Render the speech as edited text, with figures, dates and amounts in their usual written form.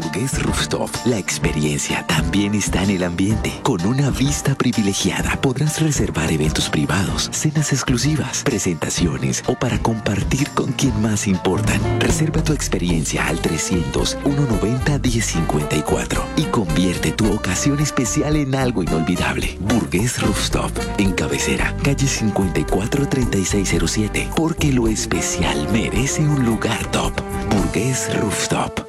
Burgués Rooftop. La experiencia también está en el ambiente. Con una vista privilegiada podrás reservar eventos privados, cenas exclusivas, presentaciones o para compartir con quien más importan. Reserva tu experiencia al 300-190-1054 y convierte tu ocasión especial en algo inolvidable. Burgués Rooftop, en Cabecera, calle 543607, porque lo especial merece un lugar top. Burgués Rooftop.